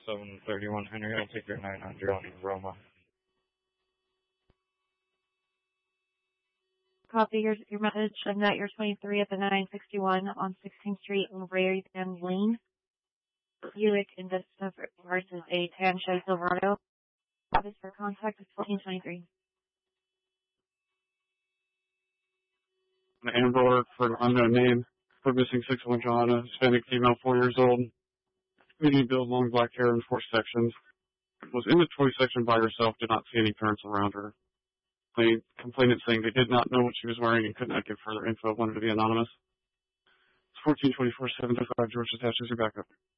731 Henry, I'll take your 900 on Roma. Copy your message. I'm at your 23 at the 961 on 16th Street in Raritan Lane. Buick Envista versus a tan Chevy Silverado. Office for contact is 1423. An Amber Alert for an unknown name. For missing 6'1" Johanna, Hispanic female, 4 years old. Medium build, long black hair in 4 sections. Was in the toy section by herself, did not see any parents around her. Complainant saying they did not know what she was wearing and could not give further info, wanted to be anonymous. It's 1424-725 Georgia Attachments, your backup.